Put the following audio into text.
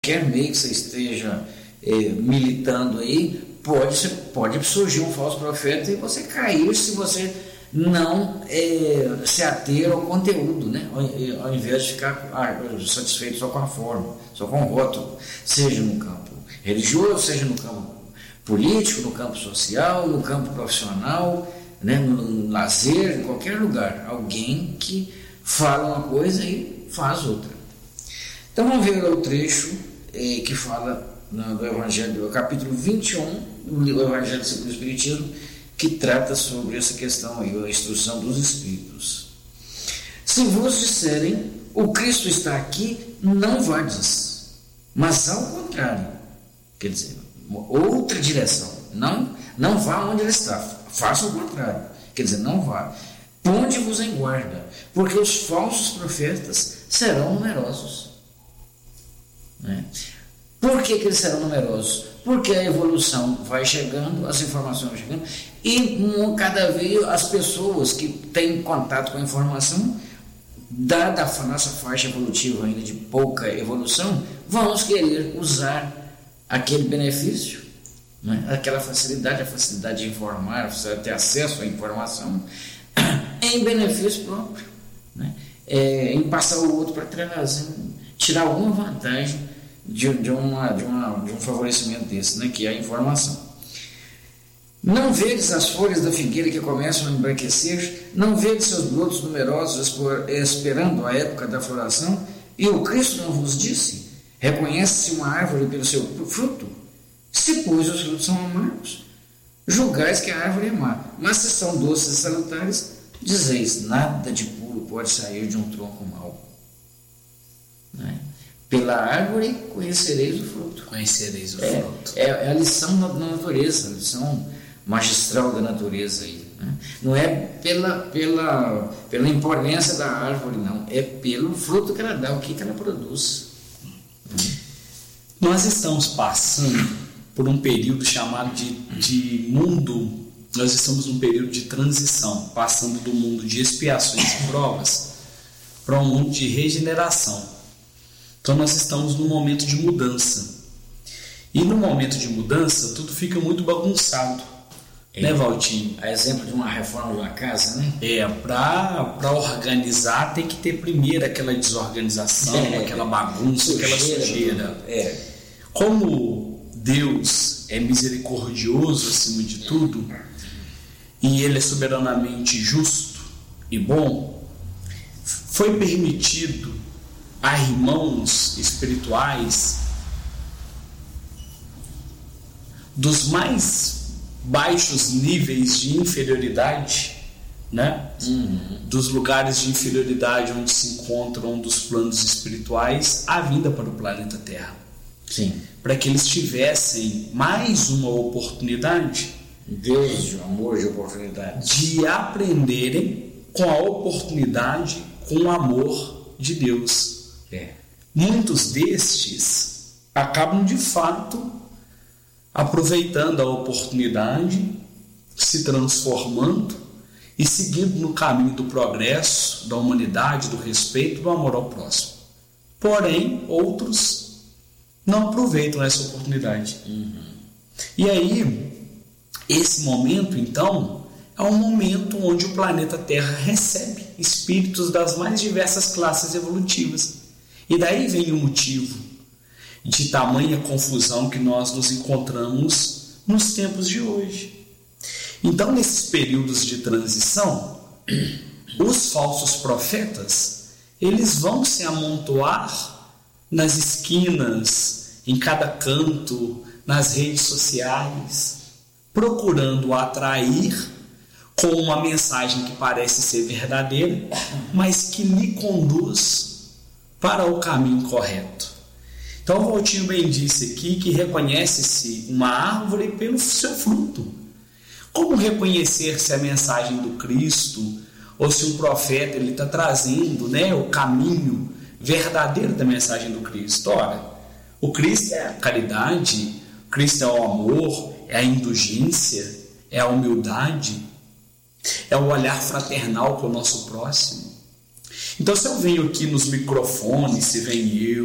qualquer meio que você esteja militando aí, pode surgir um falso profeta e você cair se você não se ater ao conteúdo, né? Ao invés de ficar satisfeito só com a forma, só com o rótulo, seja no campo religioso, seja no campo político, no campo social, no campo profissional, né? No lazer, em qualquer lugar. Alguém que fala uma coisa e faz outra. Então vamos ver o trecho que fala do Evangelho, capítulo 21 do Evangelho segundo o Espiritismo, que trata sobre essa questão aí, a instrução dos Espíritos. Se vos disserem, o Cristo está aqui, não vades, mas ao contrário, quer dizer, outra direção, não vá onde ele está, faça o contrário, quer dizer, não vá, ponde-vos em guarda, porque os falsos profetas serão numerosos. Né? Por que eles serão numerosos? Porque a evolução vai chegando, as informações vão chegando, e cada vez as pessoas que têm contato com a informação, dada a nossa faixa evolutiva ainda de pouca evolução, vamos querer usar aquele benefício, né? Aquela facilidade, a facilidade de informar, a ter acesso à informação, em benefício próprio, né? Em passar o outro para trás, em tirar alguma vantagem de um favorecimento desse, né, que é a informação. Não vedes as folhas da figueira que começam a embranquecer, não vedes seus brotos numerosos esperando a época da floração, e o Cristo não vos disse? Reconhece-se uma árvore pelo seu fruto? Se, pois, os frutos são amargos, julgais que a árvore é má, mas se são doces e salutares, dizeis, nada de puro pode sair de um tronco mau. Né? Pela árvore conhecereis o fruto. Conhecereis o fruto. É a lição da natureza, a lição magistral da natureza aí. Né? Não é pela imponência da árvore, não. É pelo fruto que ela dá, o que ela produz. Nós estamos passando por um período chamado de mundo. Nós estamos num período de transição, passando do mundo de expiações e provas para um mundo de regeneração. Então nós estamos num momento de mudança. E no momento de mudança, tudo fica muito bagunçado. Né, Valtinho? A exemplo de uma reforma de uma casa, né? Para organizar tem que ter primeiro aquela desorganização, aquela bagunça, aquela sujeira. Como Deus é misericordioso acima de tudo, e Ele é soberanamente justo e bom, foi permitido a irmãos espirituais dos mais baixos níveis de inferioridade, né? Dos lugares de inferioridade onde se encontram dos planos espirituais, a vinda para o planeta Terra. Sim. Para que eles tivessem mais uma oportunidade, Deus de amor, de oportunidade, de aprenderem com a oportunidade, com o amor de Deus. Muitos destes acabam de fato aproveitando a oportunidade, se transformando e seguindo no caminho do progresso, da humanidade, do respeito, do amor ao próximo. Porém, outros não aproveitam essa oportunidade. E aí, esse momento, então, é um momento onde o planeta Terra recebe espíritos das mais diversas classes evolutivas. E daí vem o motivo de tamanha confusão que nós nos encontramos nos tempos de hoje. Então, nesses períodos de transição, os falsos profetas, eles vão se amontoar nas esquinas, em cada canto, nas redes sociais, procurando atrair com uma mensagem que parece ser verdadeira, mas que lhe conduz para o caminho correto. Então o Valtinho bem disse aqui que reconhece-se uma árvore pelo seu fruto. Como reconhecer se a mensagem do Cristo ou se o profeta está trazendo, né, o caminho verdadeiro da mensagem do Cristo? Ora, o Cristo é a caridade, o Cristo é o amor, é a indulgência, é a humildade, é o olhar fraternal com o nosso próximo. Então, se eu venho aqui nos microfones, se vem eu,